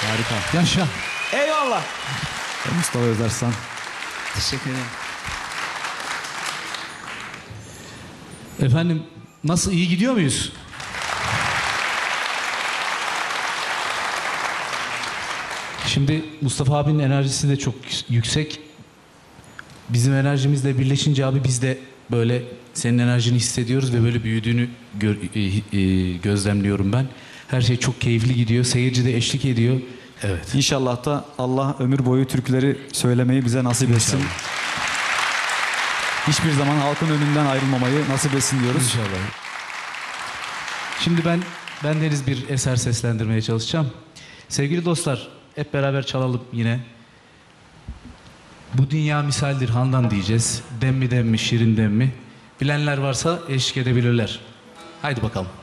Harika. Yaşa. Eyvallah. Mustafa Özarslan. Teşekkür ederim. Efendim nasıl, iyi gidiyor muyuz? Şimdi Mustafa abinin enerjisi de çok yüksek. Bizim enerjimizle birleşince abi biz de böyle senin enerjini hissediyoruz ve böyle büyüdüğünü gözlemliyorum ben. Her şey çok keyifli gidiyor. Seyirci de eşlik ediyor. Evet. İnşallah da Allah ömür boyu türküleri söylemeyi bize nasip etsin. İnşallah. Hiçbir zaman halkın önünden ayrılmamayı nasip etsin diyoruz. İnşallah. Şimdi ben bendeniz bir eser seslendirmeye çalışacağım. Sevgili dostlar, hep beraber çalalım yine. Bu dünya misaldir Handan diyeceğiz. Dem mi dem mi, şirin dem mi? Bilenler varsa eşlik edebilirler. Haydi bakalım.